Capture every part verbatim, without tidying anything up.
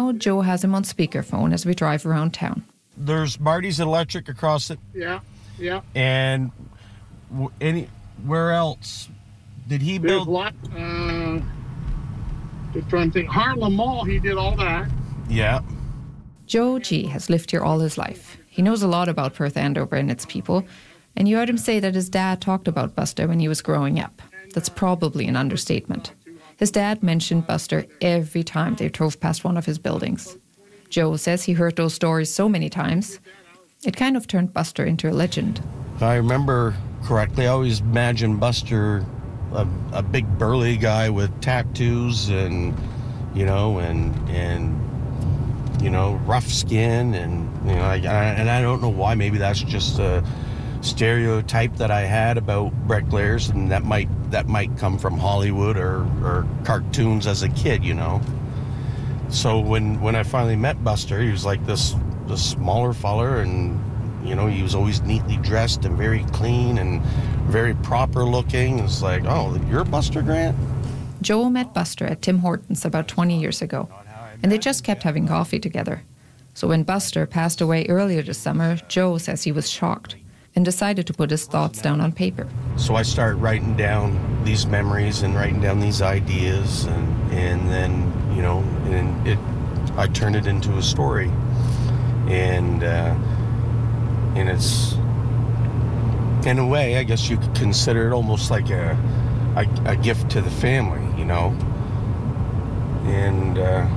Now Joe has him on speakerphone as we drive around town. There's Marty's Electric across it. Yeah, yeah. And w- any where else did he There's build? lot. Uh, just trying to think. Harlem Mall. He did all that. Yeah. Joe G has lived here all his life. He knows a lot about Perth Andover and its people, and you heard him say that his dad talked about Buster when he was growing up. That's probably an understatement. His dad mentioned Buster every time they drove past one of his buildings. Joe says he heard those stories so many times, it kind of turned Buster into a legend. If I remember correctly, I always imagined Buster a, a big burly guy with tattoos and, you know, and, and you know, rough skin. And, you know, I, I, and I don't know why. Maybe that's just a stereotype that I had about bricklayers, and that might that might come from Hollywood or, or cartoons as a kid, you know. So when, when I finally met Buster, he was like this, this smaller feller, and, you know, he was always neatly dressed and very clean and very proper looking. It's like, oh, you're Buster Grant? Joe met Buster at Tim Hortons about twenty years ago, and they just kept having coffee together. So when Buster passed away earlier this summer, Joe says he was shocked and decided to put his thoughts down on paper. So I started writing down these memories and writing down these ideas, and, and then, you know, and it, I turned it into a story. And, uh, and it's, in a way, I guess you could consider it almost like a, a, a gift to the family, you know. And, uh,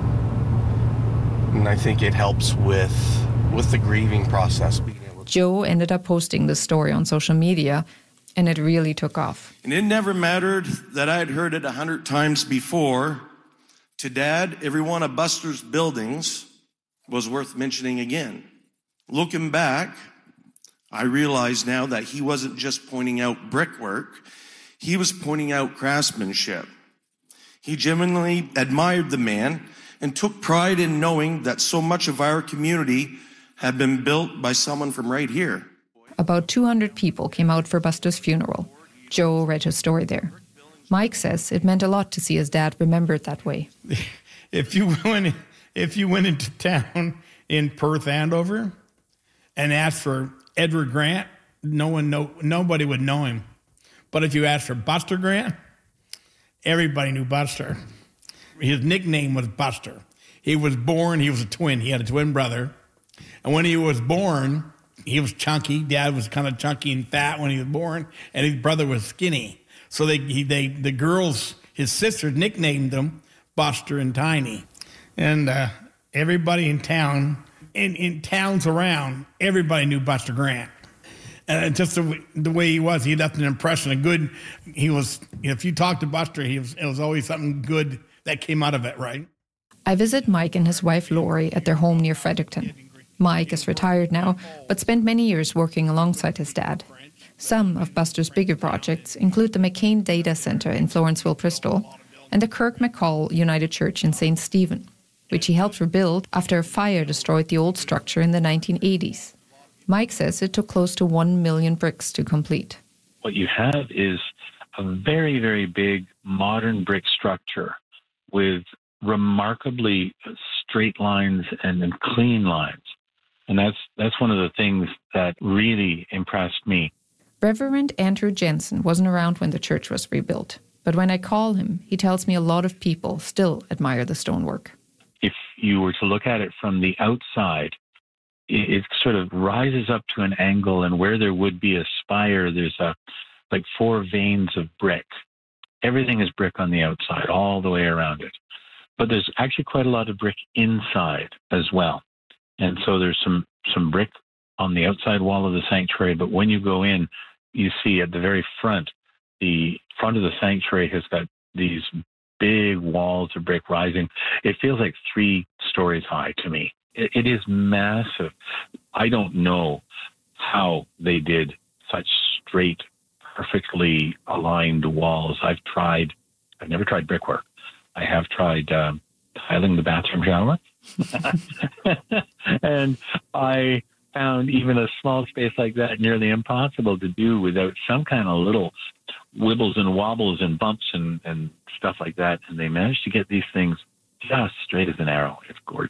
and I think it helps with, with the grieving process. Joe ended up posting this story on social media, and it really took off. And it never mattered that I had heard it a hundred times before. To Dad, every one of Buster's buildings was worth mentioning again. Looking back, I realize now that he wasn't just pointing out brickwork, he was pointing out craftsmanship. He genuinely admired the man and took pride in knowing that so much of our community had been built by someone from right here. About two hundred people came out for Buster's funeral. Joe read his story there. Mike says it meant a lot to see his dad remembered that way. If you went, if you went into town in Perth Andover and asked for Edward Grant, no one know, nobody would know him. But if you asked for Buster Grant, everybody knew Buster. His nickname was Buster. He was born, he was a twin. He had a twin brother. And when he was born, he was chunky. Dad was kind of chunky and fat when he was born, and his brother was skinny. So they, he, they, the girls, his sisters, nicknamed them Buster and Tiny. And uh, everybody in town, in, in towns around, everybody knew Buster Grant. And just the, the way he was, he left an impression. A good, he was. If you talked to Buster, he was. It was always something good that came out of it, right? I visit Mike and his wife Lori at their home near Fredericton. Mike is retired now, but spent many years working alongside his dad. Some of Buster's bigger projects include the McCain Data Center in Florenceville, Bristol, and the Kirk McCall United Church in Saint Stephen, which he helped rebuild after a fire destroyed the old structure in the nineteen eighties. Mike says it took close to one million bricks to complete. What you have is a very, very big modern brick structure with remarkably straight lines and, and clean lines. And that's that's one of the things that really impressed me. Reverend Andrew Jensen wasn't around when the church was rebuilt, but when I call him, he tells me a lot of people still admire the stonework. If you were to look at it from the outside, it, it sort of rises up to an angle, and where there would be a spire, there's a like four veins of brick. Everything is brick on the outside, all the way around it. But there's actually quite a lot of brick inside as well. And so there's some, some brick on the outside wall of the sanctuary, but when you go in, you see at the very front, the front of the sanctuary has got these big walls of brick rising. It feels like three stories high to me. It, it is massive. I don't know how they did such straight, perfectly aligned walls. I've tried, I've never tried brickwork. I have tried um, tiling the bathroom shower. And I found even a small space like that nearly impossible to do without some kind of little wibbles and wobbles and bumps and, and stuff like that. And they managed to get these things just straight as an arrow. It's gorgeous.